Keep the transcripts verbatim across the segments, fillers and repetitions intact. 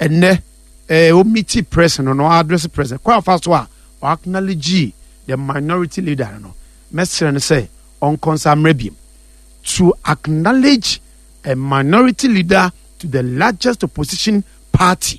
ene eh o meet president no address president kwa first wa acknowledge the minority leader no mesre say on consamrebim to acknowledge a minority leader to the largest opposition party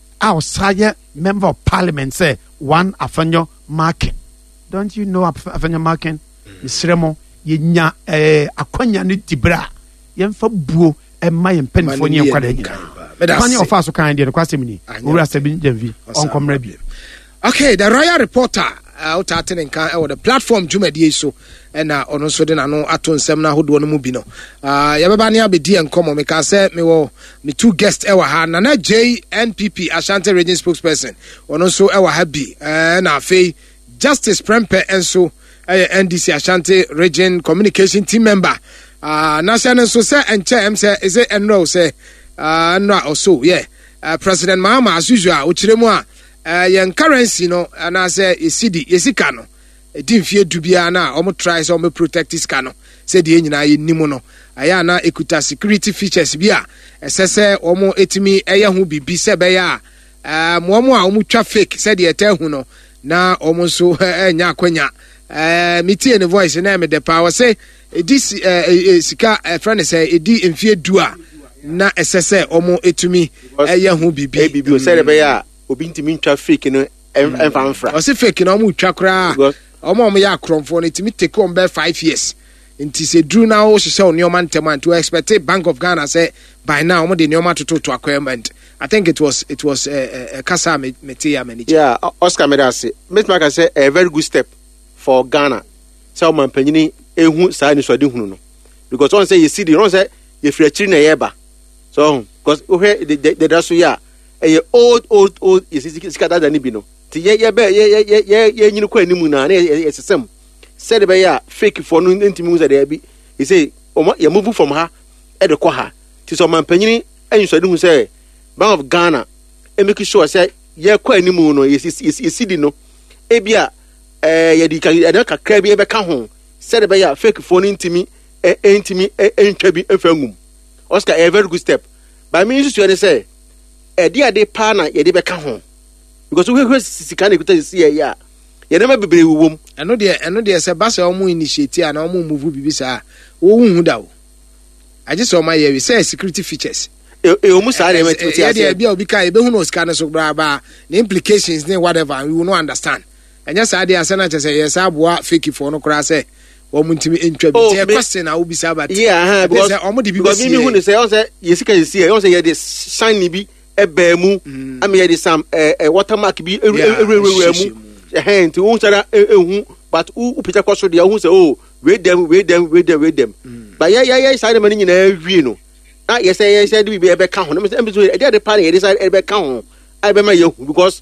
outside member of parliament say one Afanyo Markin. Don't you know Afanyo Markin? Misremo yenya eh akwanya ni dibra yemfa buo e ma yempen fo ni enkwada nyina. Kwanya ofa so kan de no kwasem ni. Owura Sabin Janvi on komrebi. Okay, the royal reporter out at in the platform Jumadi so and uh on so den ano aton sem na hodo no mu bi no uh yebeba ne abedi enkomo me ka say me wo me two guests ewa ha na J N P P Ashanti region spokesperson ono so ewa ha bi eh na afei Justice Prempe enso eh N D C Ashanti region communication team member uh national so say enche em say is it enro say uh no also yeah uh, President Mahama as usual uchiremu a Uh, yen currency no and I say a city yesika no e din fie dubia na omo try so omo protect iska no say de nyina ye nimu no aya na ekuta security features bi a esese omo etimi eye ho bibi se be ya eh mo omo a omo twa fake say de eta hu no na omo so enya akwanya eh metie ne voice na me de power say this uh, sika uh, friend say edi mfie du a na esese omo etumi eye ho bibi bibi o say de be ya obi ntimi ntwa fake no emfa mfra o se fake no mu twa kra o mo mo ya akromfo no timi take on be five years nti se dru na o hye on your man to expect Bank of Ghana say by now mo de nyoma to to acquirement. I think it was it was a uh, uh, Kasa Metia manager. Yeah, Oscar Medase Miss Mark say a very good step for Ghana so man panyini ehu sa ni so de hunu no because one say you see the one say you free chiri na yeba so because o he the the daso ya a old old old is skata than bi no ti ye ye be ye ye ye ye nyinu kwa animu na na esesem said be ya fake for no ntimi say there bi he say o you move from her e de kwa ha ti so man panyini anyu so de hu say Bank of Ghana e make sure say ye kwa animu no is is di no e bia eh ye di ka e ka kra bi e be ka ho said be ya fake for no ntimi e ntimi e ntwa bi efangum Oscar a very good step by me you say e dia de pa na ye de be ka ho because we we sika na ekuta si ye ya ye na ma bebre wuwom eno de eno de se ba se omo initiative na omo move bibi sa wo hu da wo aje so ma ye we say security features e e omo sa na meti oti ase ye bia obi ka e be hu no sika na so bra ba the implications ne whatever we will not understand enya sa de ase na che say yes aboa fake for no kra say omo ntimi entwa bi say question na obi sa ba yeah because omo de because me hu ne say on say ye sika ye si ye on say ye de shine bi ebemu am ye de sam eh watermark bi ewewewemu eh nti won sara ehu but u picture kwaso de hu say oh we dem we dem we dem we dem but ye ye ye side man nyina wie no na ye say ye say de bi e be ka ho no say em so e de pa ye de side e be ka ho ai be ma ye hu because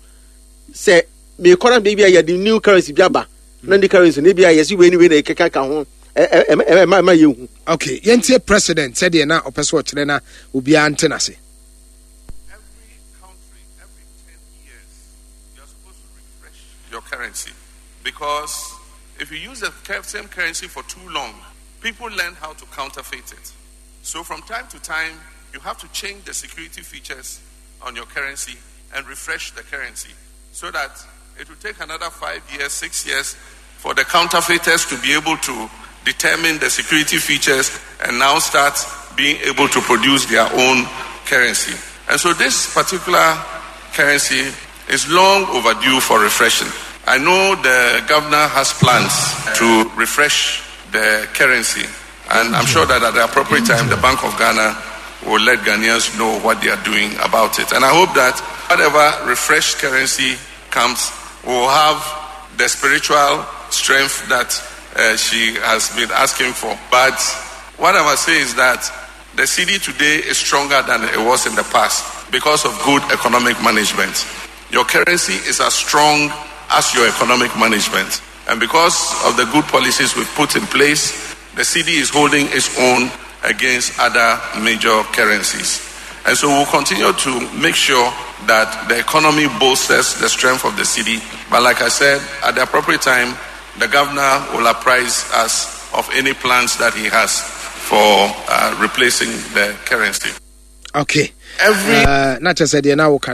say me current baby ye the new currency bi aba na the currency ne bi ye si we ni we na keka ka ho e ma ma ye hu. Okay yentie president said ye na opeso kire na obi antena se your currency, because if you use the same currency for too long, people learn how to counterfeit it. So from time to time, you have to change the security features on your currency and refresh the currency so that it will take another five years, six years for the counterfeiters to be able to determine the security features and now start being able to produce their own currency. And so this particular currency is long overdue for refreshing. I know the governor has plans to refresh the currency, and I'm sure that at the appropriate time, the Bank of Ghana will let Ghanaians know what they are doing about it. And I hope that whatever refreshed currency comes, will have the spiritual strength that uh, she has been asking for. But what I must say is that the cedi today is stronger than it was in the past because of good economic management. Your currency is as strong as your economic management. And because of the good policies we've put in place, the cedi is holding its own against other major currencies. And so we'll continue to make sure that the economy bolsters the strength of the cedi. But like I said, at the appropriate time, the governor will apprise us of any plans that he has for uh, replacing the currency. Okay. Every uh, not just idea now.